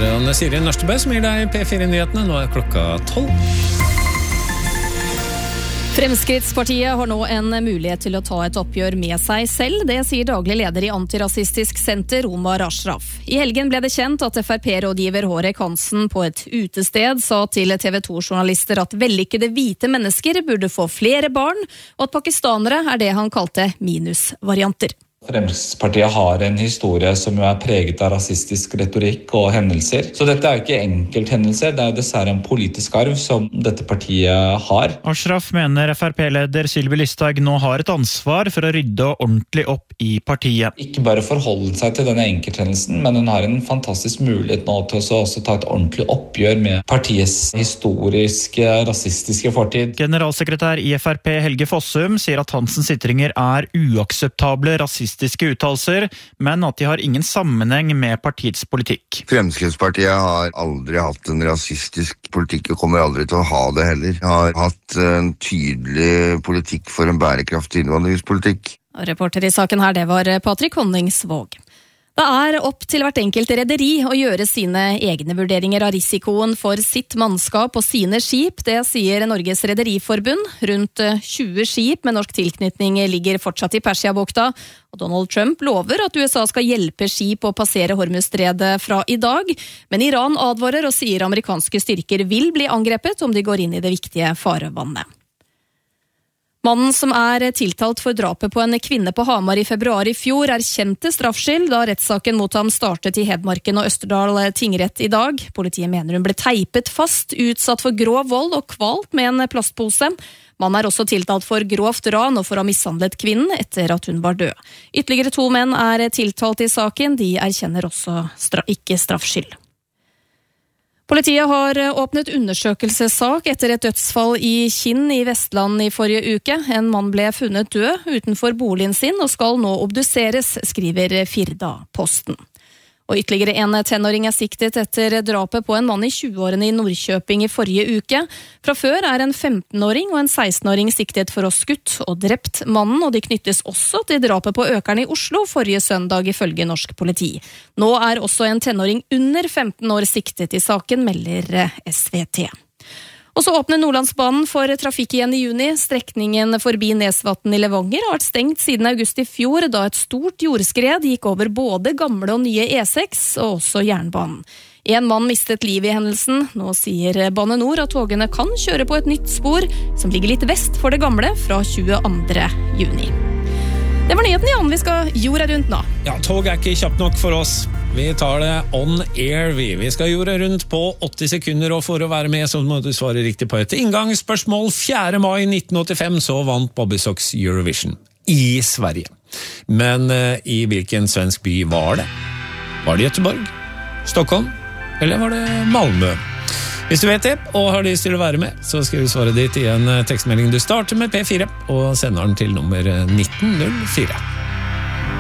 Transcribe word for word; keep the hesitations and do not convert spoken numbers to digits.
er Anne Siri Nørstebø som gir deg P fire-nyhetene. Nå er klokka tolv. Fremskrittspartiet har nå en mulighet til å ta et oppgjør med seg selv. Det sier daglig leder i Antirasistisk Senter, Omar Ashraf. I helgen ble det kjent at F R P-rådgiver Hårek Hansen på et utested sa til T V to-journalister at vellykkede hvite mennesker burde få flere barn, og at pakistanere er det han kalte minusvarianter. Fremskrittspartiet har en historie som jo er preget av rasistisk retorikk og hendelser. Så dette er jo ikke enkelthendelser, det er jo dessverre en politisk arv som dette partiet har. Ashraf mener F R P-leder Sylvi Listhaug nå har et ansvar for å rydde ordentlig opp i partiet. Ikke bare forholde seg til denne enkelthendelsen, men hun har en fantastisk mulighet nå til å også ta et ordentlig oppgjør med partiets historiske, rasistiske fortid. Generalsekretær i F R P Helge Fossum sier at Hansens ytringer er uakseptable rasistiske uttalelser, men at de har ingen sammenheng med partiets politikk. Fremskrittspartiet har aldri hatt en rasistisk politikk og kommer aldri til å ha det heller. De har hatt en tydelig politikk for en bærekraftig innvandringspolitikk. Reporter i saken her, det var Patrik Honningsvåg. Det er opp til hvert enkelt rederi å gjøre sine egne vurderinger av risikoen for sitt mannskap og sine skip. Det sier Norges Rederiforbund. Rundt tjue skip med norsk tilknytning ligger fortsatt i Persiabukta, og Donald Trump lover at U S A skal hjelpe skip å passere Hormuzstredet fra i dag. Men Iran advarer og sier amerikanske styrker vil bli angrepet om de går inn i det viktige farevannet. Mannen som er tiltalt for drapet på en kvinne på Hamar i februar i fjor erkjente straffskyld da rettssaken mot ham startet i Hedmarken og Østerdal tingrett i dag. Politiet mener hun ble teipet fast, utsatt for grov vold og kvalt med en plastpose. Mannen er også tiltalt for grovt ran og for å ha mishandlet kvinnen etter at hun var død. Ytterligere to menn er tiltalt i saken, de erkjenner også stra- ikke straffskyld. Politiet har åpnet undersøkelsessak etter et dødsfall i Kinn i Vestland i forrige uke. En mann ble funnet død utenfor boligen sin og skal nå obduseres, skriver Firda-posten. Og ytterligere en tenåring er siktet etter drapet på en mann i tjueårene i Nordkjøping i forrige uke. Fra før er en femtenåring og en sekstenåring siktet for å ha skutt og drept mannen, og de knyttes også til drapet på økeren i Oslo forrige søndag ifølge norsk politi. Nå er også en tenåring under femten år siktet i saken, melder S V T. Og så åpner Nordlandsbanen for trafikk igjen i juni. Strekningen forbi Nesvatn i Levanger har vært stengt siden august i fjor, da et stort jordskred gikk over både gamle og nye E seks og også jernbanen. En mann mistet liv i hendelsen. Nå sier Bane Nor at togene kan kjøre på et nytt spor som ligger litt vest for det gamle fra tjueandre juni. Det var nyheten, Jan. Vi skal jorda rundt nå. Ja, tog er ikke kjapt nok for oss. Vi tar det on air, vi. Vi skal jorda rundt på åtti sekunder, og for å være med så må du svare riktig på et inngangsspørsmål. fjerde mai nitten åttifem så vant Bobby Sox Eurovision i Sverige. Men uh, i hvilken svensk by var det? Var det Göteborg, Stockholm eller var det Malmö? Hvis du vet det, og har lyst til å være med, så skriv svaret ditt i en tekstmelding. Du starter med P fire, og sender den til nummer nitten null fire.